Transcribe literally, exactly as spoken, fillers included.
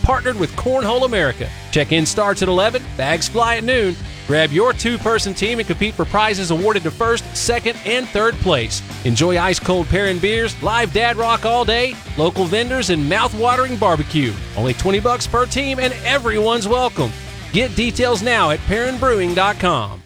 partnered with Cornhole America. Check-in starts at eleven, bags fly at noon. Grab your two-person team and compete for prizes awarded to first, second, and third place. Enjoy ice-cold pairing beers, live dad rock all day, local vendors, and mouth-watering barbecue. Only twenty bucks per team, and everyone's welcome. Get details now at perrin brewing dot com.